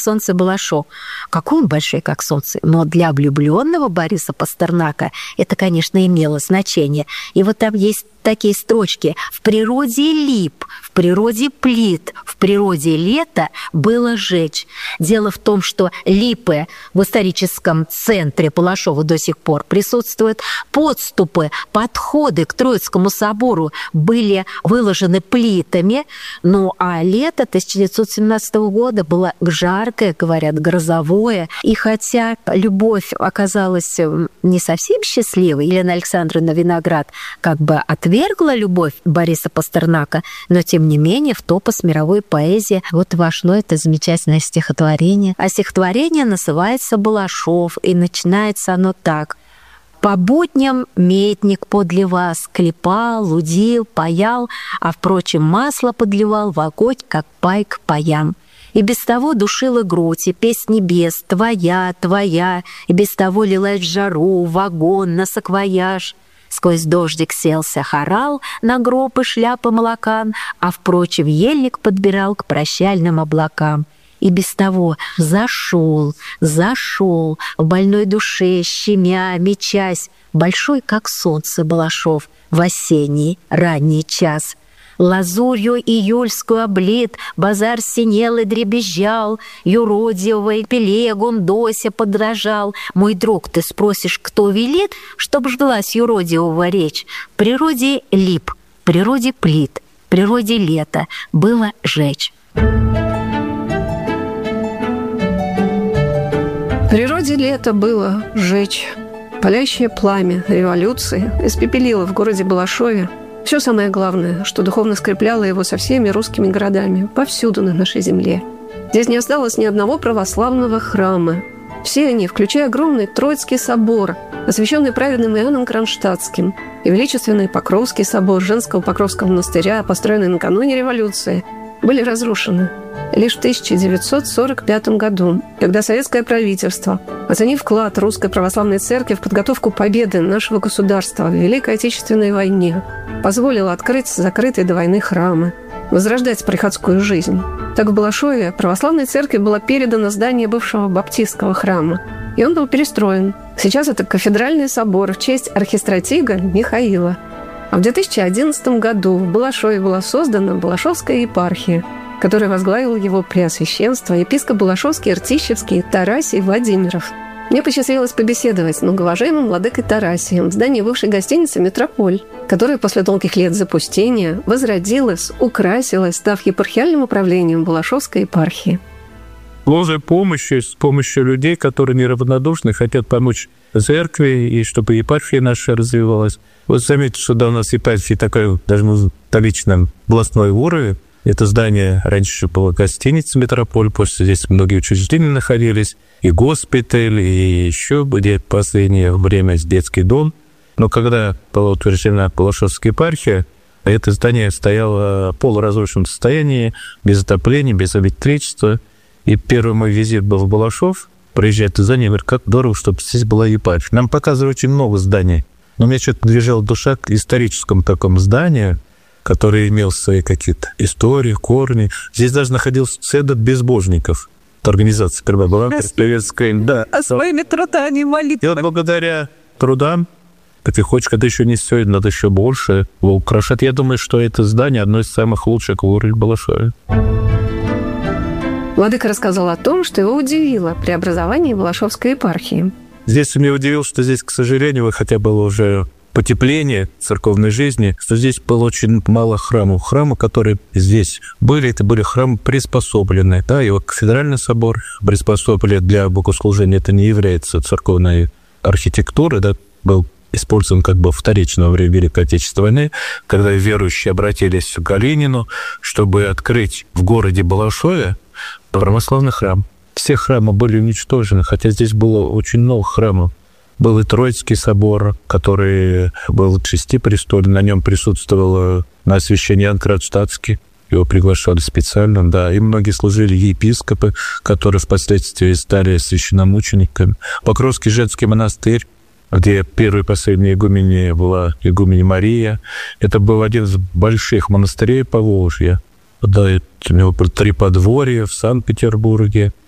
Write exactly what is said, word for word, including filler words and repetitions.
солнце Балашов. Какой он большой, как солнце. Но для влюбленного Бориса Пастернака это, конечно, имело значение. И вот там есть такие строчки: «В природе лип, в природе плит, в природе лето было жечь». Дело в том, что липы в историческом центре Балашова до сих пор присутствуют. Подступы, подходы к Троицкому собору были выложены плитами. Ну а лето тысяча девятьсот семнадцатого года было жаркое, говорят, грозовое. И хотя любовь оказалась не совсем счастливой, Елена Александровна Виноград как бы отвергла любовь Бориса Пастернака, но тем не менее в топос мировой поэзии вот вошло это замечательное стихотворение. А стихотворение называется «Балашов», и начинается оно так: «По будням метник подле вас клепал, лудил, паял, а, впрочем, масло подливал в огонь, как пай к паям. И без того душила грудь, и песнь небес, твоя, твоя, и без того лилась в жару, в вагон, на саквояж. Сквозь дождик селся хорал на гроб и шляпы молокан, а, впрочем, ельник подбирал к прощальным облакам. И без того зашел, зашел в больной душе, щемя, мечась, большой, как солнце Балашов, в осенний ранний час. Лазурью июльскую облит, базар синел и дребезжал, юродивой пелегун Дося подражал. Мой друг, ты спросишь, кто велит, чтоб жглась юродивого речь? В природе лип, в природе плит, в природе лето было жечь». В природе лето было жечь. Палящее пламя революции испепелило в городе Балашове все самое главное, что духовно скрепляло его со всеми русскими городами, повсюду на нашей земле. Здесь не осталось ни одного православного храма. Все они, включая огромный Троицкий собор, освященный праведным Иоанном Кронштадтским, и величественный Покровский собор женского Покровского монастыря, построенный накануне революции, были разрушены лишь в тысяча девятьсот сорок пятом году, когда советское правительство, оценив вклад Русской Православной Церкви в подготовку победы нашего государства в Великой Отечественной войне, позволило открыть закрытые до войны храмы, возрождать приходскую жизнь. Так в Балашове Православной Церкви было передано здание бывшего баптистского храма, и он был перестроен. Сейчас это кафедральный собор в честь архистратига Михаила. А в две тысячи одиннадцатом году в Балашове была создана Балашовская епархия, которой возглавил его преосвященство епископ Балашовский, Ртищевский Тарасий Владимиров. Мне посчастливилось побеседовать с многоуважаемым владыкой Тарасием в здании бывшей гостиницы «Метрополь», которая после долгих лет запустения возродилась, украсилась, став епархиальным управлением Балашовской епархии. Божьей помощи, с помощью людей, которые неравнодушны, хотят помочь церкви, и чтобы епархия наша развивалась. Вот заметьте, что да, у нас епархия такой, даже на столичном областной уровне. Это здание раньше было гостиница «Метрополь», после здесь многие учреждения находились, и госпиталь, и еще где в последнее время детский дом. Но когда была утверждена Балашовская епархия, это здание стояло в полуразрушенном состоянии, без отопления, без электричества. И первый мой визит был в Балашов, проезжая это здание, я говорю, как здорово, чтобы здесь была епархия. Нам показывали очень много зданий, но мне что-то движала душа к историческому такому зданию, который имел свои какие-то истории, корни. Здесь даже находился центр безбожников. Это организация первая была. Да. А своими трудами молитвы. И вот благодаря трудам, как ты хочешь, когда еще не все, надо еще больше его украшать. Я думаю, что это здание одно из самых лучших в городе Балашове. Владыка рассказал о том, что его удивило преобразование Балашовской епархии. Здесь меня удивило, что здесь, к сожалению, хотя было уже потепление церковной жизни, что здесь было очень мало храмов. Храмы, которые здесь были, это были храмы приспособленные. Да, и вот кафедральный собор приспособлен для богослужения. Это не является церковной архитектурой, да, был использован как бы вторично во время Великой Отечественной войны, когда верующие обратились к Калинину, чтобы открыть в городе Балашове православный храм. Все храмы были уничтожены, хотя здесь было очень много храмов. Был и Троицкий собор, который был шестипрестольный, на нем присутствовал на освящении Иоанн Кронштадтский, его приглашали специально, да, и многие служили епископы, которые впоследствии стали священномучениками. Покровский женский монастырь, где первой и последней игуменей была игуменя Мария, это был один из больших монастырей Поволжья. Да, у него было три подворья в Санкт-Петербурге,